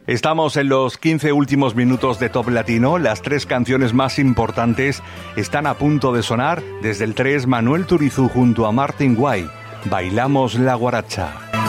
Estamos en los 15 últimos minutos de Top Latino. Las 3 canciones más importantes están a punto de sonar. Desde el 3, Manuel Turizu junto a Martin Guay. Bailamos la guaracha.